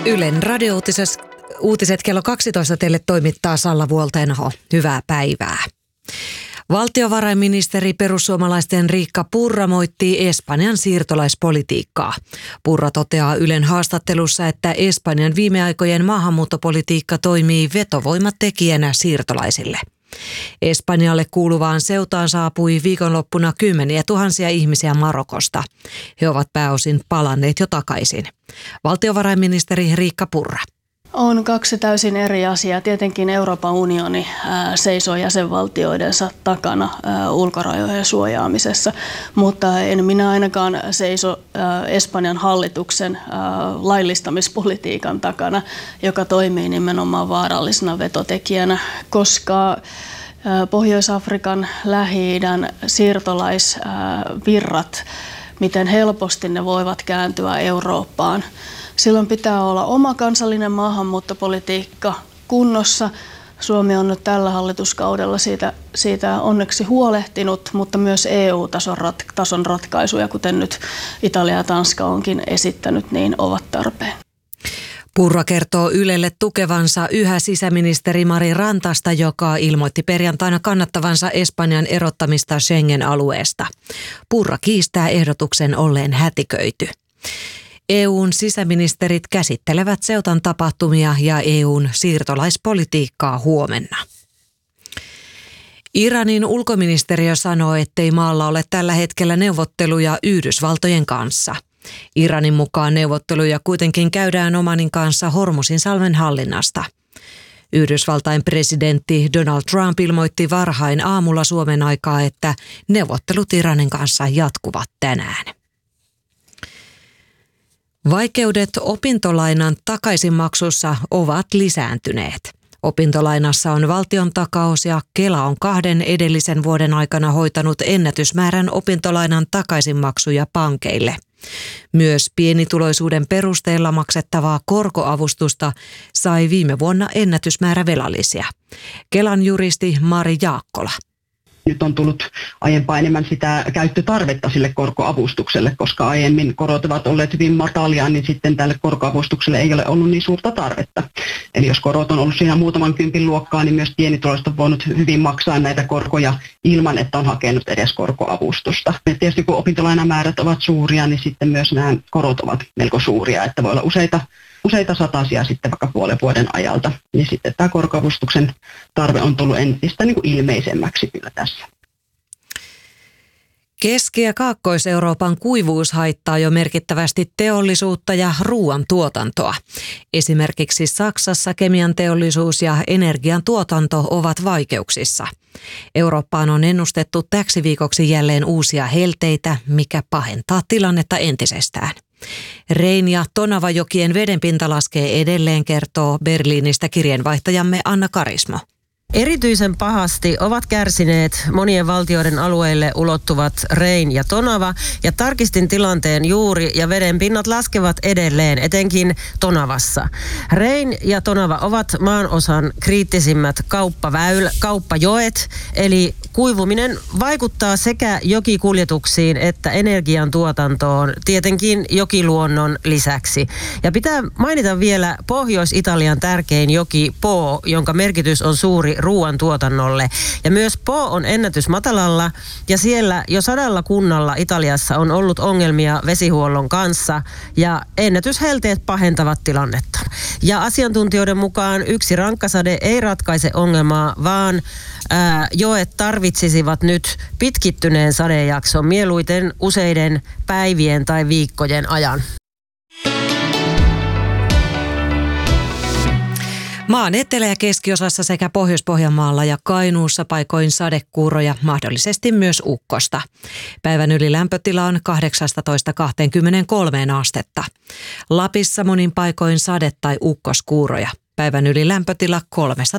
Ylen radio-uutiset kello 12 teille toimittaa Salla Vuoltenho. Hyvää päivää. Valtiovarainministeri perussuomalaisten Riikka Purra moittii Espanjan siirtolaispolitiikkaa. Purra toteaa Ylen haastattelussa, että Espanjan viime aikojen maahanmuuttopolitiikka toimii vetovoimatekijänä siirtolaisille. Espanjalle kuuluvaan Ceutaan saapui viikonloppuna kymmeniä tuhansia ihmisiä Marokosta. He ovat pääosin palanneet jo takaisin. Valtiovarainministeri Riikka Purra. On kaksi täysin eri asiaa. Tietenkin Euroopan unioni seisoo jäsenvaltioidensa takana ulkorajojen suojaamisessa, mutta en minä ainakaan seiso Espanjan hallituksen laillistamispolitiikan takana, joka toimii nimenomaan vaarallisena vetotekijänä, koska Pohjois-Afrikan, Lähi-idän siirtolaisvirrat, miten helposti ne voivat kääntyä Eurooppaan. Silloin pitää olla oma kansallinen maahanmuuttopolitiikka kunnossa. Suomi on nyt tällä hallituskaudella siitä onneksi huolehtinut, mutta myös EU-tason ratkaisuja, kuten nyt Italia ja Tanska onkin esittänyt, niin ovat tarpeen. Purra kertoo Ylelle tukevansa yhä sisäministeri Mari Rantasta, joka ilmoitti perjantaina kannattavansa Espanjan erottamista Schengen-alueesta. Purra kiistää ehdotuksen olleen hätiköity. EU:n sisäministerit käsittelevät Ceutan tapahtumia ja EU:n siirtolaispolitiikkaa huomenna. Iranin ulkoministeriö sanoo, ettei maalla ole tällä hetkellä neuvotteluja Yhdysvaltojen kanssa. Iranin mukaan neuvotteluja kuitenkin käydään Omanin kanssa Hormuzinsalmen hallinnasta. Yhdysvaltain presidentti Donald Trump ilmoitti varhain aamulla Suomen aikaa, että neuvottelut Iranin kanssa jatkuvat tänään. Vaikeudet opintolainan takaisinmaksussa ovat lisääntyneet. Opintolainassa on valtiontakaus ja Kela on 2 edellisen vuoden aikana hoitanut ennätysmäärän opintolainan takaisinmaksuja pankeille. Myös pienituloisuuden perusteella maksettavaa korkoavustusta sai viime vuonna ennätysmäärä velallisia. Kelan juristi Mari Jaakkola. Nyt on tullut aiempaa enemmän sitä käyttötarvetta sille korkoavustukselle, koska aiemmin korot ovat olleet hyvin matalia, niin sitten tälle korkoavustukselle ei ole ollut niin suurta tarvetta. Eli jos korot on ollut siinä muutaman kympin luokkaa, niin myös pienituloiset on voinut hyvin maksaa näitä korkoja ilman, että on hakenut edes korkoavustusta. Ja tietysti kun opintolainamäärät ovat suuria, niin sitten myös nämä korot ovat melko suuria, että voi olla useita satasia sitten vaikka puolen vuoden ajalta, niin sitten tämä korkoavustuksen tarve on tullut entistä niin kuin ilmeisemmäksi kyllä tässä. Keski- ja Kaakkois-Euroopan kuivuus haittaa jo merkittävästi teollisuutta ja ruoantuotantoa. Esimerkiksi Saksassa kemian teollisuus ja energian tuotanto ovat vaikeuksissa. Eurooppaan on ennustettu täksi viikoksi jälleen uusia helteitä, mikä pahentaa tilannetta entisestään. Rein- ja Tonavajokien vedenpinta laskee edelleen, kertoo Berliinistä kirjeenvaihtajamme Anna Karismo. Erityisen pahasti ovat kärsineet monien valtioiden alueille ulottuvat Rein ja Tonava, ja tarkistin tilanteen juuri, ja vedenpinnat laskevat edelleen, etenkin Tonavassa. Rein ja Tonava ovat maanosan kriittisimmät kauppajoet, eli kuivuminen vaikuttaa sekä jokikuljetuksiin että energiantuotantoon, tietenkin jokiluonnon lisäksi. Ja pitää mainita vielä Pohjois-Italian tärkein joki Po, jonka merkitys on suuri ruoantuotannolle. Ja myös Po on ennätysmatalalla, ja siellä jo 100 kunnalla Italiassa on ollut ongelmia vesihuollon kanssa, ja ennätyshelteet pahentavat tilannetta. Ja asiantuntijoiden mukaan yksi rankkasade ei ratkaise ongelmaa, vaan joet tarvitsisivat nyt pitkittyneen sadejakson, mieluiten useiden päivien tai viikkojen ajan. Maan etelä- ja keskiosassa sekä Pohjois-Pohjanmaalla ja Kainuussa paikoin sadekuuroja, mahdollisesti myös ukkosta. Päivän ylilämpötila on 18–23 astetta. Lapissa monin paikoin sade- tai ukkoskuuroja. Päivän ylilämpötila 3